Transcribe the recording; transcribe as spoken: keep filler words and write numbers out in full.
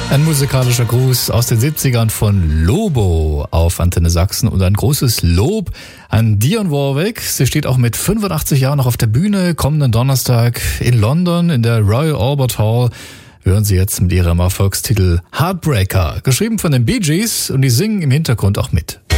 Ein musikalischer Gruß aus den siebzigern von Lobo auf Antenne Sachsen und ein großes Lob an Dionne Warwick. Sie steht auch mit fünfundachtzig Jahren noch auf der Bühne. Kommenden Donnerstag in London in der Royal Albert Hall. Wir hören Sie jetzt mit ihrem Erfolgstitel Heartbreaker, geschrieben von den Bee Gees, und die singen im Hintergrund auch mit.